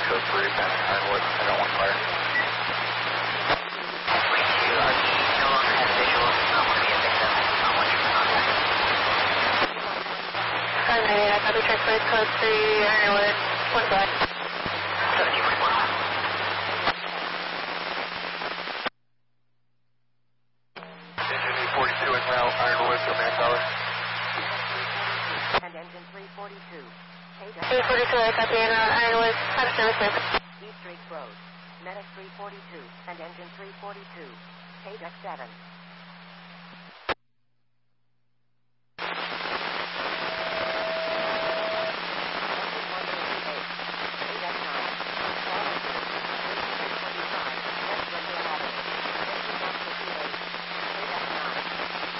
code 3, passing Ironwood. I don't want fire. No longer have visual. I want to be a victim. I want you to contact. Sky 98, I copy transport code 3, Ironwood, 1 black. 1741. Engine 42 is now Ironwood, Command Tower. And engine 342. 342, I copy Ironwood, have service. East Drake Road. Medic 342 and engine 342. KDEC 7.